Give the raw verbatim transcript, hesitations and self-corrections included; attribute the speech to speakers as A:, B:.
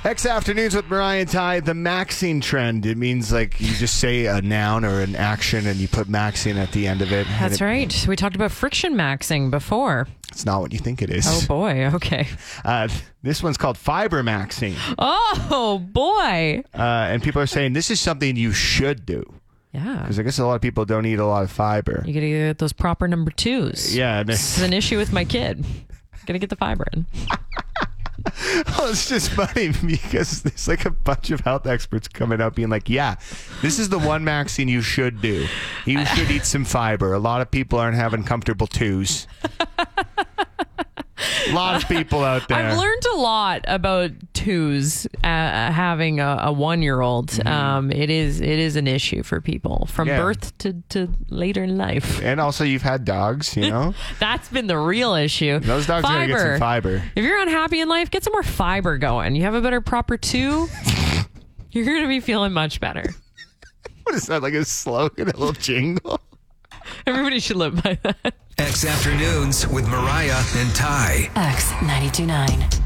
A: X Afternoons with Mariah and Ty. The maxing trend. It means like you just say a noun or an action and you put maxing at the end of it.
B: That's
A: it,
B: right. We talked about friction maxing before.
A: It's not what you think it is.
B: Oh, boy. Okay.
A: Uh, this one's called fiber maxing.
B: Oh, boy.
A: Uh, and people are saying this is something you should do.
B: Yeah.
A: Because I guess a lot of people don't eat a lot of fiber.
B: You got to get those proper number twos.
A: Yeah.
B: This is an issue with my kid. Got to get the fiber in.
A: Well, it's just funny because there's like a bunch of health experts coming out being like, yeah, this is the one maxing you should do. You should eat some fiber. A lot of people aren't having comfortable twos. A lot of people out there.
B: I've learned a lot about twos uh, having a, a one-year-old. Mm-hmm. Um, it is it is an issue for people from
A: yeah.
B: birth to, to later in life.
A: And also you've had dogs, you know?
B: That's been the real issue.
A: Those dogs
B: fiber.
A: gotta get some fiber.
B: If you're unhappy in life, get some more fiber going. You have a better proper two, you're going to be feeling much better.
A: What is that, like a slogan, a little jingle?
B: Everybody should live by that.
C: X Afternoons with Mariah and Ty.
D: X ninety-two point nine.